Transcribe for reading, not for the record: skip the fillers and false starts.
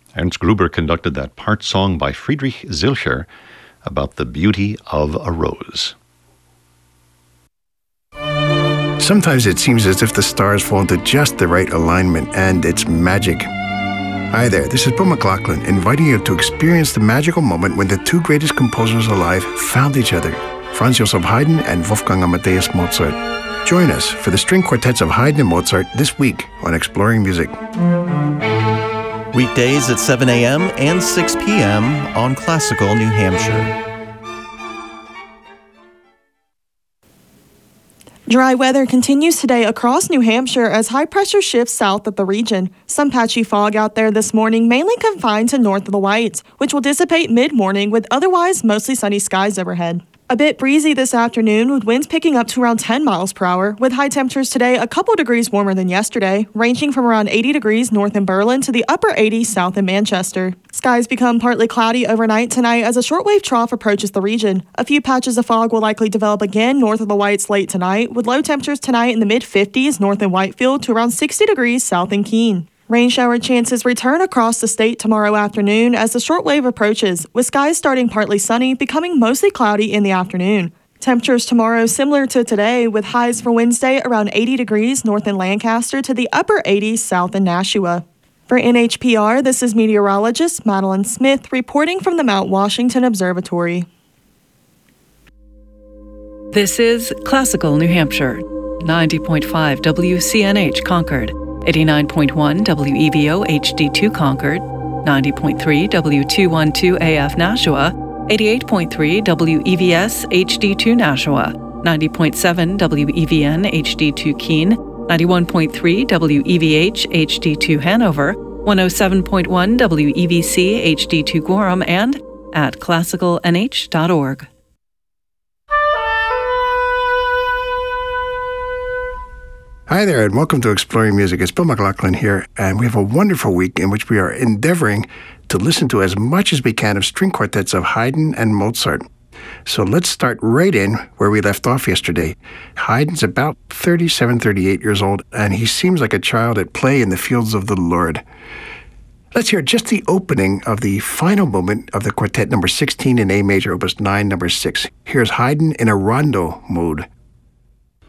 Ernst Gruber conducted that part song by Friedrich Zilcher about the beauty of a rose. Sometimes it seems as if the stars fall into just the right alignment, and it's magic. Hi there, this is Bill McLaughlin, inviting you to experience the magical moment when the two greatest composers alive found each other, Franz Joseph Haydn and Wolfgang Amadeus Mozart. Join us for the string quartets of Haydn and Mozart this week on Exploring Music. Weekdays at 7 a.m. and 6 p.m. on Classical New Hampshire. Dry weather continues today across New Hampshire as high pressure shifts south of the region. Some patchy fog out there this morning, mainly confined to north of the Whites, which will dissipate mid-morning with otherwise mostly sunny skies overhead. A bit breezy this afternoon with winds picking up to around 10 miles per hour, with high temperatures today a couple degrees warmer than yesterday, ranging from around 80 degrees north in Berlin to the upper 80s south in Manchester. Skies become partly cloudy overnight tonight as a shortwave trough approaches the region. A few patches of fog will likely develop again north of the Whites late tonight, with low temperatures tonight in the mid-50s north in Whitefield to around 60 degrees south in Keene. Rain shower chances return across the state tomorrow afternoon as the shortwave approaches, with skies starting partly sunny, becoming mostly cloudy in the afternoon. Temperatures tomorrow similar to today, with highs for Wednesday around 80 degrees north in Lancaster to the upper 80s south in Nashua. For NHPR, this is meteorologist Madeline Smith reporting from the Mount Washington Observatory. This is Classical New Hampshire, 90.5 WCNH Concord. 89.1 WEVO HD2 Concord, 90.3 W212 AF Nashua, 88.3 WEVS HD2 Nashua, 90.7 WEVN HD2 Keene, 91.3 WEVH HD2 Hanover, 107.1 WEVC HD2 Gorham, and at classicalnh.org. Hi there, and welcome to Exploring Music. It's Bill McLaughlin here, and we have a wonderful week in which we are endeavoring to listen to as much as we can of string quartets of Haydn and Mozart. So let's start right in where we left off yesterday. Haydn's about 37, 38 years old, and he seems like a child at play in the fields of the Lord. Let's hear just the opening of the final movement of the quartet number 16 in A major, opus 9, number 6. Here's Haydn in a rondo mode